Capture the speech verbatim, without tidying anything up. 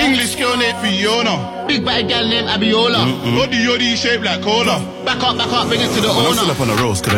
English girl named Fiona. Big bad gal named Abiola. Body yoddy shaped like cola. Back up, back up, bring it to the I'm owner. still up on the roast, 'cause